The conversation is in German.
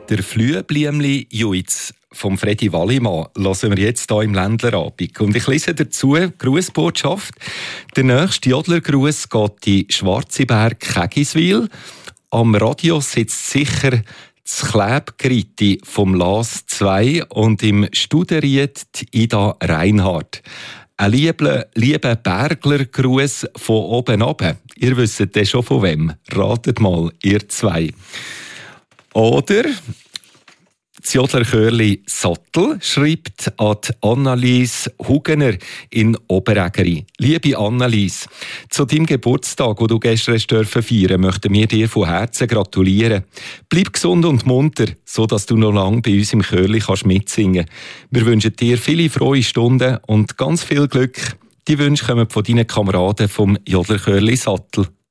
Der Flüebliemli Juiz vom Fredi Wallimann hören wir jetzt hier im Ländlerabend. Und ich lese dazu Grußbotschaft. Der nächste Jodlergruß geht in Schwarzenberg, Kegiswil. Am Radio sitzt sicher das Klebgritti vom LAS 2 und im Studeriet Ida Reinhardt. Ein lieber Bergler-Gruß von oben runter. Ihr wisst ja schon von wem. Ratet mal, ihr zwei. Oder das Jodlerchörli Sattel schreibt an Annelies Hugener in Oberägeri. Liebe Annelies, zu deinem Geburtstag, den du gestern feiern durften, möchten wir dir von Herzen gratulieren. Bleib gesund und munter, sodass du noch lange bei uns im Chörli mitsingen kannst. Wir wünschen dir viele frohe Stunden und ganz viel Glück. Die Wünsche kommen von deinen Kameraden vom Jodlerchörli Sattel.